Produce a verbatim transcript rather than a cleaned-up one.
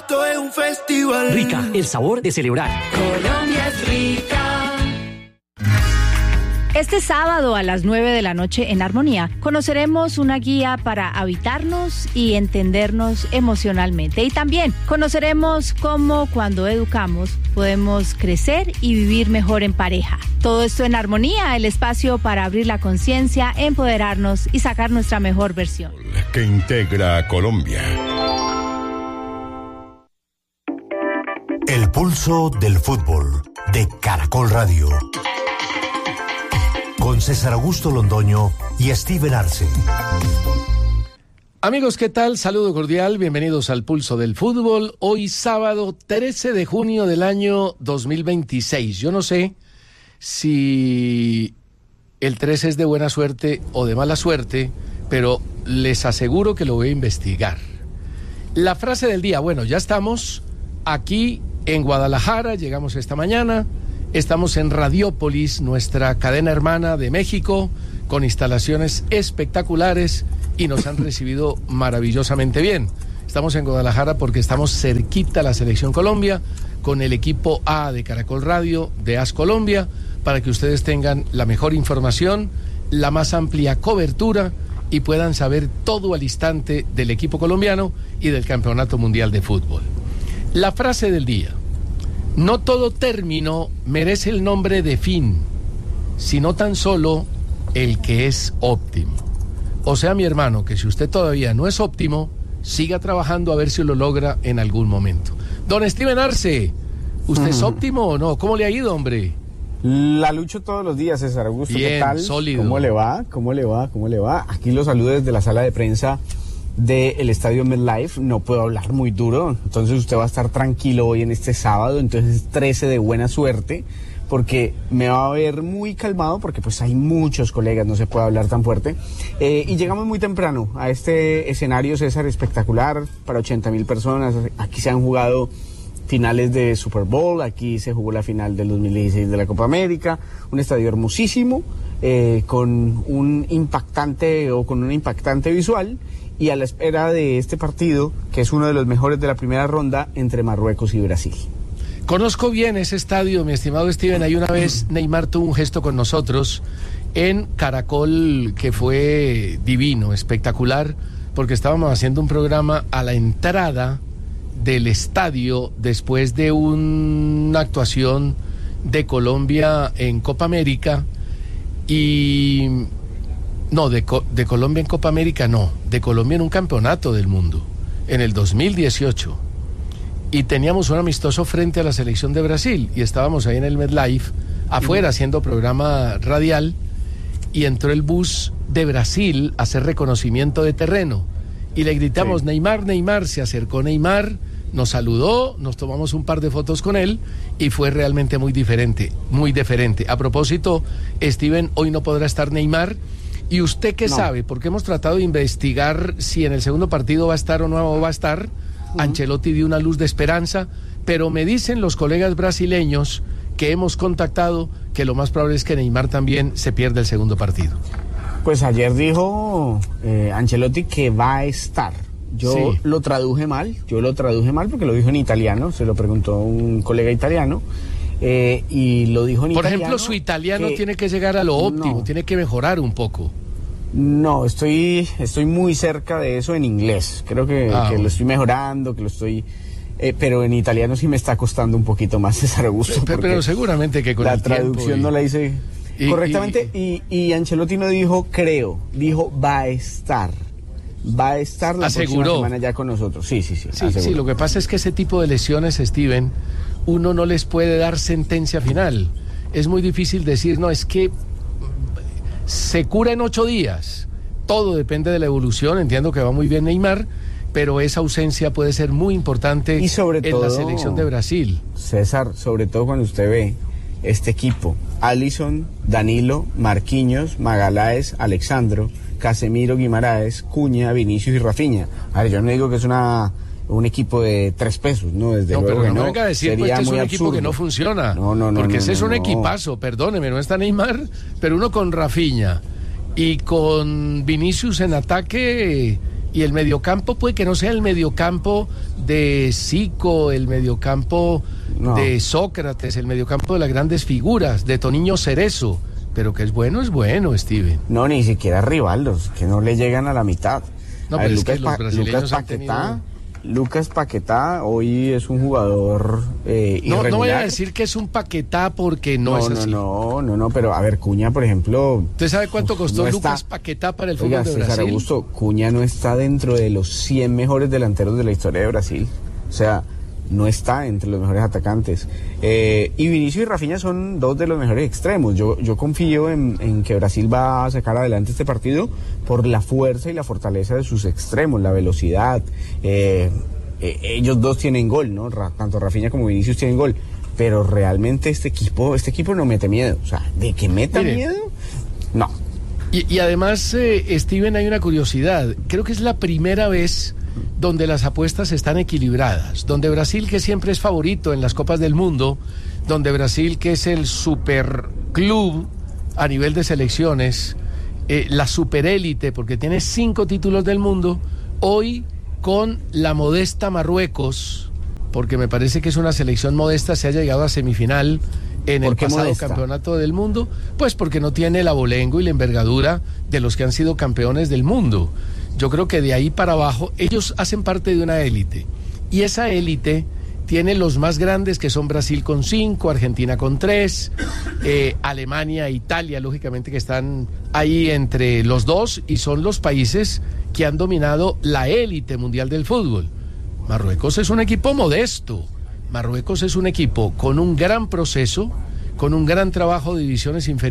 esto es un festival. Rica, el sabor de celebrar. Colombia es rica. Este sábado a las nueve de la noche en Armonía conoceremos una guía para habitarnos y entendernos emocionalmente. Y también conoceremos cómo cuando educamos podemos crecer y vivir mejor en pareja. Todo esto en Armonía, el espacio para abrir la conciencia, empoderarnos y sacar nuestra mejor versión. Que integra a Colombia. El pulso del fútbol de Caracol Radio. Con César Augusto Londoño y Steven Arce. Amigos, ¿qué tal? Saludo cordial, bienvenidos al Pulso del Fútbol. Hoy sábado trece de junio del año dos mil veintiséis. Yo no sé si el trece es de buena suerte o de mala suerte, pero les aseguro que lo voy a investigar. La frase del día, bueno, ya estamos aquí en Guadalajara, llegamos esta mañana. Estamos en Radiópolis, nuestra cadena hermana de México, con instalaciones espectaculares y nos han recibido maravillosamente bien. Estamos en Guadalajara porque estamos cerquita a la Selección Colombia, con el equipo A de Caracol Radio, de AS Colombia, para que ustedes tengan la mejor información, la más amplia cobertura y puedan saber todo al instante del equipo colombiano y del Campeonato Mundial de Fútbol. La frase del día. No todo término merece el nombre de fin, sino tan solo el que es óptimo. O sea, mi hermano, que si usted todavía no es óptimo, siga trabajando a ver si lo logra en algún momento. Don Steven Arce, ¿usted mm. es óptimo o no? ¿Cómo le ha ido, hombre? La lucho todos los días, César Augusto. Bien, ¿qué tal? Sólido. ¿Cómo le va? ¿Cómo le va? ¿Cómo le va? Aquí lo saludo desde la sala de prensa del Estadio MetLife. No puedo hablar muy duro, entonces usted va a estar tranquilo hoy en este sábado, entonces trece de buena suerte, porque me va a ver muy calmado, porque pues hay muchos colegas, no se puede hablar tan fuerte, eh, y llegamos muy temprano a este escenario, César, espectacular, para ochenta mil personas. Aquí se han jugado finales de Super Bowl, aquí se jugó la final del dos mil dieciséis de la Copa América, un estadio hermosísimo, eh, con un impactante o con una impactante visual, y a la espera de este partido, que es uno de los mejores de la primera ronda entre Marruecos y Brasil. Conozco bien ese estadio, mi estimado Steven. Ahí una vez Neymar tuvo un gesto con nosotros en Caracol que fue divino, espectacular, porque estábamos haciendo un programa a la entrada del estadio después de una actuación de Colombia en Copa América y... No, de, de Colombia en Copa América no, de Colombia en un campeonato del mundo, en el dos mil dieciocho. Y teníamos un amistoso frente a la selección de Brasil, y estábamos ahí en el MetLife, afuera, haciendo programa radial, y entró el bus de Brasil a hacer reconocimiento de terreno. Y le gritamos, sí. Neymar, Neymar, se acercó Neymar, nos saludó, nos tomamos un par de fotos con él, y fue realmente muy diferente, muy diferente. A propósito, Steven, hoy no podrá estar Neymar. ¿Y usted qué no. sabe? Porque hemos tratado de investigar si en el segundo partido va a estar o no va a estar. Uh-huh. Ancelotti dio una luz de esperanza, pero me dicen los colegas brasileños que hemos contactado que lo más probable es que Neymar también se pierda el segundo partido. Pues ayer dijo eh, Ancelotti que va a estar. Yo sí. lo traduje mal, yo lo traduje mal porque lo dijo en italiano, se lo preguntó un colega italiano. Eh, y lo dijo en Por italiano. ejemplo, su italiano que, tiene que llegar a lo óptimo, no, tiene que mejorar un poco. No, estoy estoy muy cerca de eso en inglés. Creo que, ah, que bueno. lo estoy mejorando, que lo estoy... Eh, pero en italiano sí me está costando un poquito más, César Augusto. Pero, pero seguramente que con la el traducción y, no la hice y, correctamente. Y, y, y Ancelotti no dijo creo, dijo va a estar. Va a estar la aseguró. próxima semana ya con nosotros. Sí, sí, sí. Sí, sí, lo que pasa es que ese tipo de lesiones, Steven, uno no les puede dar sentencia final. Es muy difícil decir, no, es que se cura en ocho días. Todo depende de la evolución. Entiendo que va muy bien Neymar, pero esa ausencia puede ser muy importante y sobre en todo, la selección de Brasil. César, sobre todo cuando usted ve este equipo, Alisson, Danilo, Marquinhos, Magaláes, Alexandro, Casemiro, Guimaraes, Cuña, Vinicius y Rafinha. A ver, yo no digo que es una un equipo de tres pesos, ¿no? Desde no, luego pero que no no. venga a decir pues, que es un absurdo. Equipo que no funciona. No, no, no. Porque no, ese no, es un no. equipazo, perdóneme, no está Neymar, pero uno con Rafinha y con Vinicius en ataque Y el mediocampo puede que no sea el mediocampo de Zico, el mediocampo no. de Sócrates, el mediocampo de las grandes figuras, de Toniño Cerezo, pero que es bueno, es bueno, Steven. No, ni siquiera Rivaldos, que no le llegan a la mitad. No, a pero ver, es Lucas, que los pa brasileños Lucas han Paquetá, tenido... Lucas Paquetá hoy es un jugador eh, no, irregular. No voy a decir que es un Paquetá porque no, no es no, así. No, no, no, pero a ver, Cuña, por ejemplo... ¿Usted sabe cuánto uf, costó no Lucas está, Paquetá para el oiga, fútbol de César Brasil? Augusto, Cuña no está dentro de los cien mejores delanteros de la historia de Brasil. O sea, no está entre los mejores atacantes. Eh, y Vinicius y Rafinha son dos de los mejores extremos. Yo, yo confío en, en que Brasil va a sacar adelante este partido por la fuerza y la fortaleza de sus extremos, la velocidad. Eh, eh, ellos dos tienen gol, ¿no? Ra, tanto Rafinha como Vinicius tienen gol. Pero realmente este equipo, este equipo no mete miedo. O sea, de que meta Mire, miedo, no. Y, y además, eh, Steven, hay una curiosidad. Creo que es la primera vez donde las apuestas están equilibradas, donde Brasil, que siempre es favorito en las Copas del Mundo, donde Brasil, que es el superclub a nivel de selecciones, eh, la superélite, porque tiene cinco títulos del mundo, hoy con la modesta Marruecos, porque me parece que es una selección modesta, se haya llegado a semifinal en el pasado modesta? campeonato del mundo, pues porque no tiene el abolengo y la envergadura de los que han sido campeones del mundo. Yo creo que de ahí para abajo ellos hacen parte de una élite, y esa élite tiene los más grandes, que son Brasil con cinco, Argentina con tres, eh, Alemania e Italia, lógicamente, que están ahí entre los dos, y son los países que han dominado la élite mundial del fútbol. Marruecos es un equipo modesto, Marruecos es un equipo con un gran proceso, con un gran trabajo de divisiones inferiores.